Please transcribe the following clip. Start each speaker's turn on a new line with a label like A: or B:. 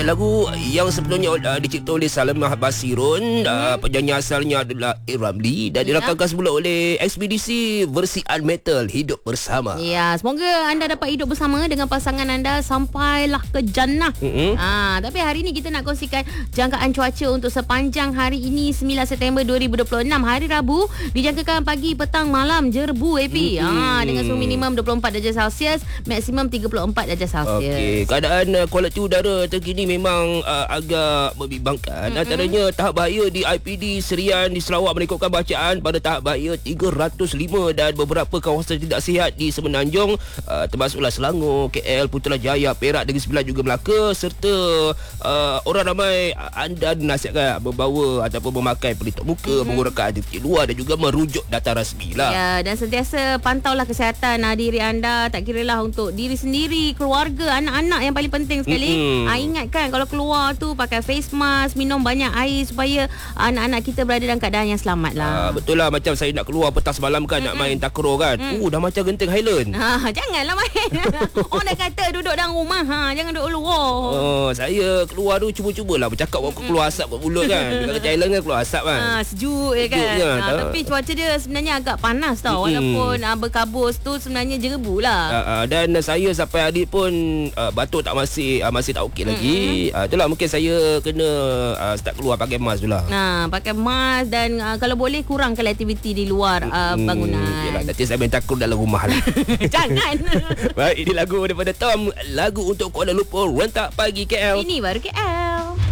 A: Lagu yang sebelumnya dicipta oleh Salamah Basirun. Penyanyi asalnya adalah Ramli dan dirakamkan semula oleh Ekspedisi versi Unmetal, Hidup Bersama.
B: Ya, semoga anda dapat hidup bersama dengan pasangan anda sampailah ke jannah. Tapi hari ini kita nak kongsikan jangkaan cuaca untuk sepanjang hari ini 9 September 2026, hari Rabu, dijangkakan pagi, petang, malam jerbu AP. Dengan suhu minimum 24 darjah Celsius, maksimum 34 darjah Celsius.
A: Okey, keadaan kualiti udara terkini memang agak membimbangkan. Antaranya tahap bahaya di IPD Serian di Sarawak merekodkan bacaan pada tahap bahaya 305 dan beberapa kawasan tidak sihat di Semenanjung, termasuklah Selangor, KL, Putrajaya, Perak, Negeri Sembilan juga Melaka, serta orang ramai anda dinasihatkan membawa ataupun memakai pelitup muka, mengurangkan aktiviti luar dan juga merujuk data rasmi lah.
B: Ya, dan sentiasa pantaulah kesihatan diri anda, tak kiralah untuk diri sendiri, keluarga, anak-anak yang paling penting sekali. Ingatkan kalau keluar tu pakai face mask, minum banyak air supaya anak-anak kita berada dalam keadaan yang selamat lah.
A: Betul lah, macam saya nak keluar petang semalam kan, nak main takraw kan. Dah macam Genting Highland.
B: Janganlah main. Orang dah kata duduk dalam rumah, jangan duduk luar.
A: Saya keluar tu cuba-cubalah bercakap waktu keluar asap kat mulut kan. Dekat Genting Highland kan keluar asap kan.
B: Sejuk je kan. Tapi cuaca dia sebenarnya agak panas tau. Walaupun berkabus tu sebenarnya jerebu lah.
A: Dan saya sampai hari pun batuk tak masih tak okey lagi. Itulah mungkin saya kena start keluar pakai mask dulu lah.
B: Pakai mask dan kalau boleh kurangkan aktiviti di luar bangunan.
A: Yalah, nanti saya main takraw dalam rumah lah.
B: Jangan.
A: Baik, ini lagu daripada Tom, lagu untuk Kuala Lumpur, rentak pagi KL.
B: Ini baru KL.